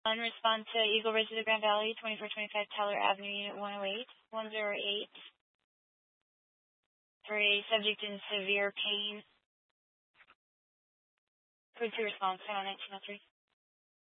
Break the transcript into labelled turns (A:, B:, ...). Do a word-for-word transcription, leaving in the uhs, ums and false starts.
A: One, respond to Eagle Ridge of the Grand Valley, twenty-four twenty-five Teller Avenue, Unit one oh eight, one oh eight, for a subject in severe pain. Code two response, channel nineteen oh three.